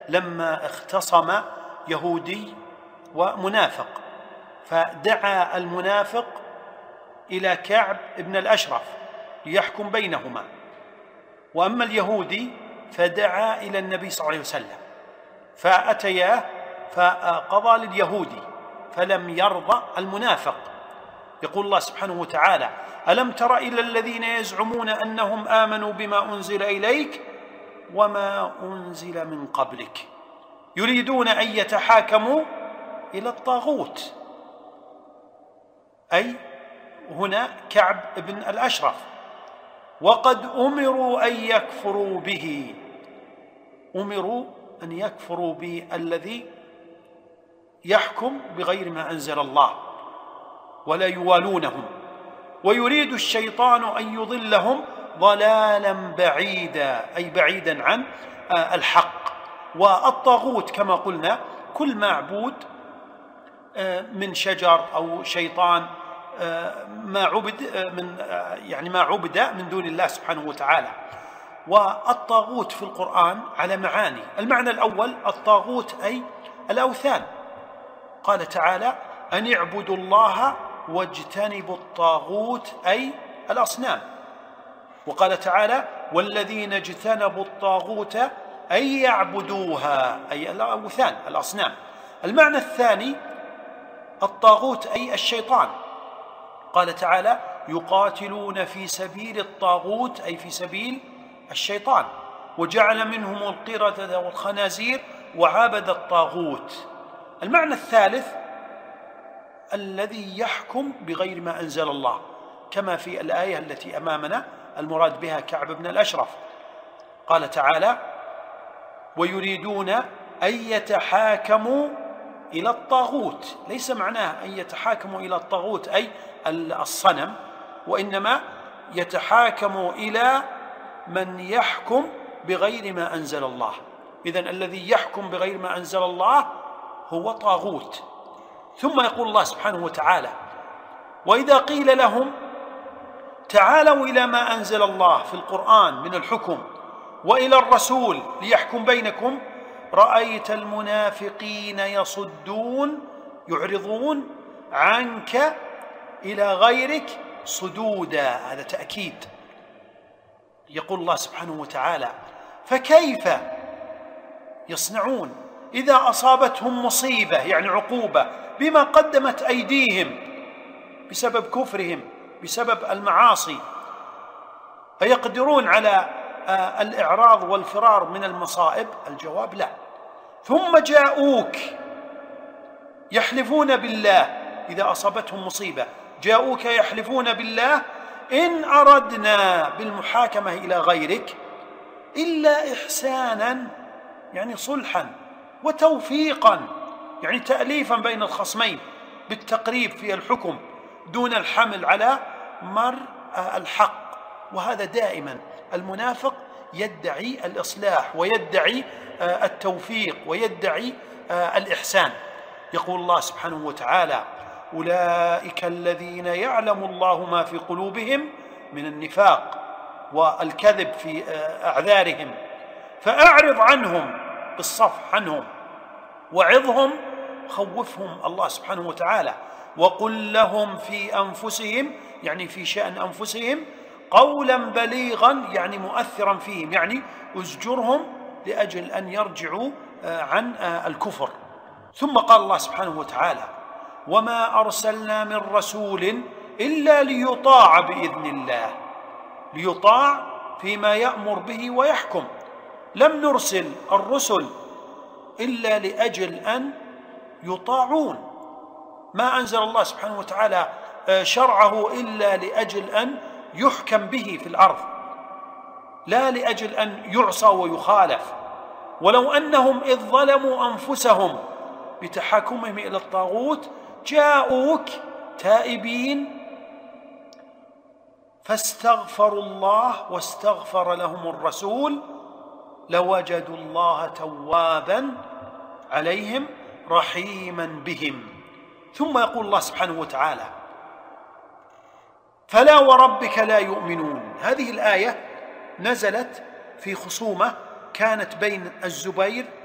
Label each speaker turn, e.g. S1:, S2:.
S1: لما اختصم يهودي ومنافق، فدعا المنافق إلى كعب بن الأشرف ليحكم بينهما، وأما اليهودي فدعا إلى النبي صلى الله عليه وسلم، فأتياه فقضى لليهودي فلم يرضى المنافق. يقول الله سبحانه وتعالى: ألم تر إلى الذين يزعمون أنهم آمنوا بما أنزل إليك وما أنزل من قبلك يريدون أن يتحاكموا إلى الطاغوت، أي هنا كعب بن الأشرف، وقد أمروا أن يكفروا به، أمروا أن يكفروا بالذي يحكم بغير ما أنزل الله ولا يوالونهم، ويريد الشيطان أن يضلهم ضلالا بعيدا، أي بعيدا عن الحق. والطاغوت كما قلنا كل معبود من شجر أو شيطان ما عبد من دون الله سبحانه وتعالى. والطاغوت في القرآن على معاني. المعنى الأول الطاغوت أي الأوثان، قال تعالى: أن اعبدوا الله واجتنبوا الطاغوت أي الأصنام. وقال تعالى: والذين اجتنبوا الطاغوت أن يعبدوها أي الأوثان الأصنام. المعنى الثاني الطاغوت أي الشيطان، قال تعالى: يقاتلون في سبيل الطاغوت أي في سبيل الشيطان، وجعل منهم القردة والخنازير وعبد الطاغوت. المعنى الثالث الذي يحكم بغير ما أنزل الله، كما في الآية التي أمامنا المراد بها كعب بن الأشرف، قال تعالى: ويريدون أن يتحاكموا إلى الطاغوت. ليس معناه أن يتحاكموا إلى الطاغوت أي الصنم، وإنما يتحاكموا إلى من يحكم بغير ما أنزل الله. إذن الذي يحكم بغير ما أنزل الله هو طاغوت. ثم يقول الله سبحانه وتعالى: وإذا قيل لهم تعالوا إلى ما أنزل الله في القرآن من الحكم وإلى الرسول ليحكم بينكم رأيت المنافقين يصدون يعرضون عنك إلى غيرك صدودا. هذا تأكيد. يقول الله سبحانه وتعالى: فكيف يصنعون إذا أصابتهم مصيبة، يعني عقوبة بما قدمت أيديهم بسبب كفرهم بسبب المعاصي، فيقدرون على الإعراض والفرار من المصائب؟ الجواب لا. ثم جاءوك يحلفون بالله، إذا أصابتهم مصيبة جاءوك يحلفون بالله إن أردنا بالمحاكمة إلى غيرك إلا إحسانا، يعني صلحا، وتوفيقا، يعني تأليفا بين الخصمين بالتقريب في الحكم دون الحمل على مر الحق. وهذا دائما المنافق يدعي الإصلاح ويدعي التوفيق ويدعي الإحسان. يقول الله سبحانه وتعالى: أولئك الذين يعلم الله ما في قلوبهم من النفاق والكذب في أعذارهم فأعرض عنهم بالصفح عنهم وعظهم، خوفهم الله سبحانه وتعالى، وقل لهم في أنفسهم، يعني في شأن أنفسهم، قولا بليغا، يعني مؤثرا فيهم، يعني أزجرهم لأجل أن يرجعوا عن الكفر. ثم قال الله سبحانه وتعالى: وما أرسلنا من رسول إلا ليطاع بإذن الله، ليطاع فيما يأمر به ويحكم. لم نرسل الرسل إلا لأجل أن يطاعون، ما أنزل الله سبحانه وتعالى شرعه إلا لأجل أن يحكم به في الأرض، لا لأجل أن يعصى ويخالف. ولو أنهم إذ ظلموا أنفسهم بتحاكمهم إلى الطاغوت جاءوك تائبين فاستغفروا الله واستغفر لهم الرسول لوجدوا الله توابا عليهم رحيما بهم. ثم يقول الله سبحانه وتعالى: فلا وربك لا يؤمنون. هذه الآية نزلت في خصومة كانت بين الزبير